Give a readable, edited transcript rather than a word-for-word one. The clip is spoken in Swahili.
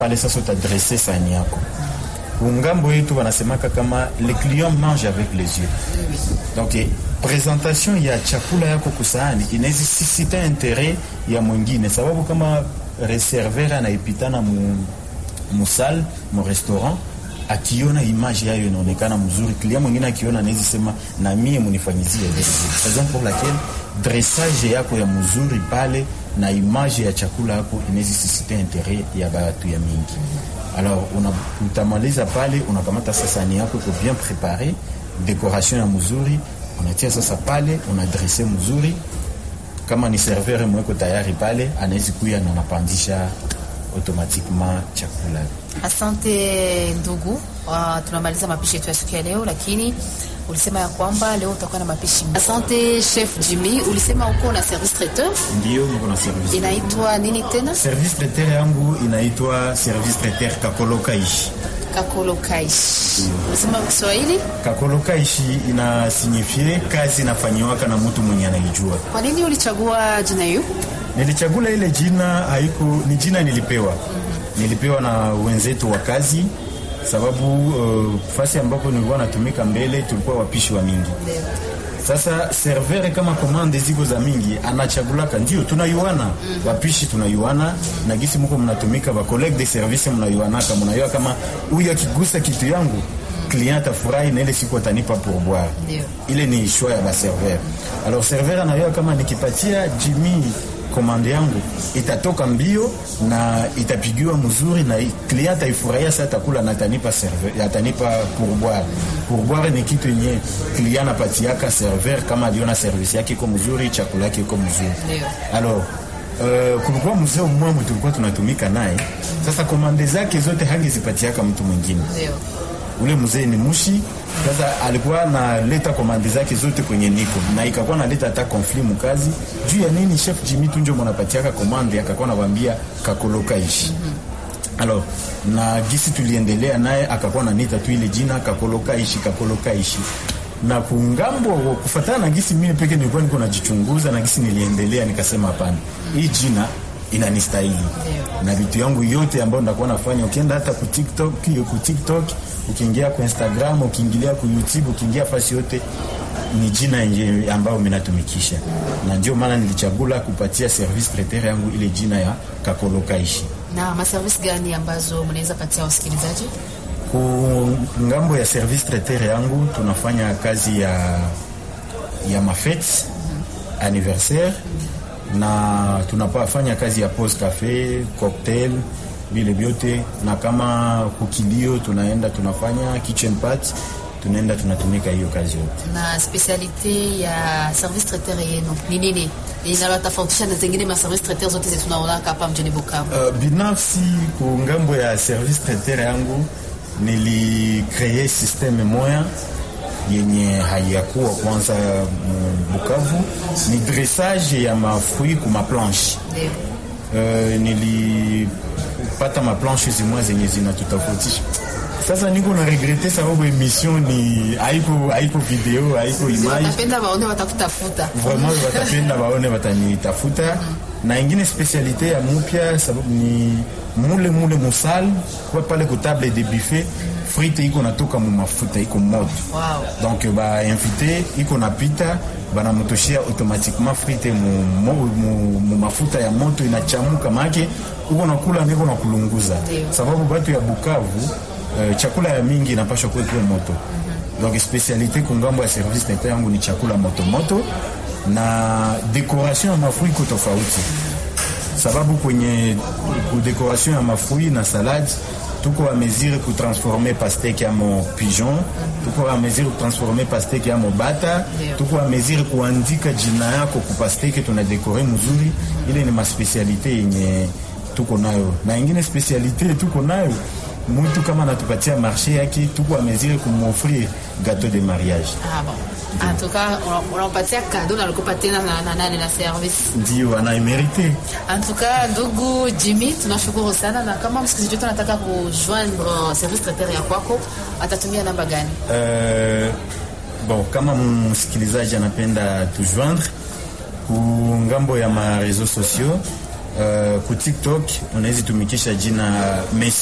pale sasa utadresser sahani yako. Ungambo yetu wanasemaka kama le client mange avec les yeux. Donc presentation ya chakula yako kusahani inaweza susciter intérêt ya mwingine, sababu kama reserver anaipitana musal mu restaurant akiona image yayo inaonekana mzuri, client mwingine akiona anaweza sema na mie munifanyizie hivi. Raison pour laquelle dressage yako ya mzuri pale na image ya chakula yako inaweza susciter intérêt ya watu ya mingi. Alors utamaliza pale, unakamata sasa sahani yako iko bien préparé, décoration ya mzuri, unatia sasa pale, unadresser mzuri. Kama ni serveur mweko tayari pale, anaweza kuya na napandisha automatiquement chakula. Asante ndugu, tunamaliza mapishi yetu ya siku ya leo, lakini ulisema ya kwamba leo utakuwa na mapishi. Asante Chef Jimmy, ulisema uko na service traiteur? Ndio, niko na service. Inaitwa nini tena? Service traiteur yangu inaitwa service traiteur Kakolokaishi. Kakolokaishi. Ulisema kwa Kiswahili? Kakolokaishi ina signifie kazi inafanywa na mtu mwenye anajua. Kwa nini ulichagua jina hiyo? Nilichagula ile jina, haiko ni jina nilipewa. Nilipewa na wenzetu wa kazi, sababu fasi ambapo nilikuwa natumika mbele tulikuwa wapishi wa mingi. Sasa serveur kama commande ziko za mingi anachagulaka, ndio tunayuana wapishi, tunayuana na gisi mko mnatumika, ba collègue de service mnayuana, kama mnayua kama huyu akigusa kitu yangu client afurahi na ile siku atanipa pourboire. Ile ni choix ya ba serveur. Alors serveur anayua kama nikipatia Jimmy komande yangu itatoka mbio na itapigiwa mzuri na client ataifurahia, sasa atakula na atanipa serveur, atanipa pourboire. Pourboire ni kitu yenye client anapatiaka serveur kama aliona service yake iko mzuri, chakula yake iko mzuri. Alors kulikuwa mzee mmoja tulikuwa tunatumika naye, sasa komande zake zote hangezipatiaka mtu mwingine. Ule mzee ni mushi. Sasa alikuwa na leta komande zake zote kwenye niko na ikakuwa na leta hata conflit mkazi juu ya nini Chef Jimmy tunjo mnapatiaka komande, akakuwa anawambia Kakolokaishi. Alors na gisi tuliendelea naye akakuwa na nita tu ile jina Kakolokaishi, Kakolokaishi. Na kungambo kufuatana na gisi mimi peke nilikuwa niko najichunguza na gisi niliendelea, nikasema hapana, hii jina inanistahili. Na vitu yangu yote ambayo ndakuwa nafanya, ukienda hata ku TikTok, ukiingia kwa Instagram, ukiingilia ku YouTube, ukiingia fasi yote ni jina yenye ambayo mimi natumikisha. Na ndio maana nilichagula kupatia service traiteur yangu ile jina ya Kakolokaishi. Na ma service gani ambazo mnaweza patia wasikilizaji? Ngambo ya service traiteur yangu tunafanya kazi ya mafete, anniversaire, na tunafanya kazi ya pause cafe, cocktail, vile vyote, na kama kukilio tunaenda tunafanya kitchen party, tunaenda tunatumika hiyo kazi yote. Na specialite ya service traiteur yenu ni nini? Inawatofautisha na zingine ma service traiteur zote zetu tunaona hapa mjini Bukavu? Binafsi ku ngambo ya service traiteur yangu nili-créer systeme moya yenye hayakuwa kwanza Bukavu, ni dressage ya mafui kuma planche. Nilipata ma planche zimwa zenye zinatutofautisha. Sasa niko na regrete sababu emission ni haiko video, haiko image. Watapenda waone watakutafuta. Vraiment watapenda waone watanitafuta. Na ingine specialite ya mupya sababu ni mule musal kwa pale ku table de buffet, frite iko natoka mu mafuta iko moto. Wow. Donc ba invité iko napita bana mutoshia automatiquement frite mu mafuta ya moto inachamuka, make uko nakula niko nakulunguza. Sababu watu ya Bukavu chakula ya mingi inapaswa kuwa moto. Donc spécialité kungambo ya service traiteur yangu ni chakula moto na decoration ya mafui iko tofauti. Sababu kwenye decoration ya mafui na salade tuko a mesure ku transformer pastèque ya mo pigeon, tuko a mesure ku transformer pastèque ya mo bata, tuko a mesure kuandika jina yako ku pastèque tuna decorer mzuri. Ile ni ma spécialité yenye tuko nayo. Na ingine spécialité tuko nayo, mtu kama anatupatia marché yake tuko a mesure kumofrir gâteau de mariage. Ah bon. En tout cas, on patia cadeau na lokopatia na service. Ndio anaimérité. En tout cas, ndugu Jimmy, tunashukuru sana, na kama msikilizaji wetu anataka kujoindre service traiteur ya kwako, atatumia namba gani? Bon, kama msikilizaji anapenda tujoindre ku ngambo ya ma réseaux sociaux, Ku TikTok unaweza tumikisha jina Messi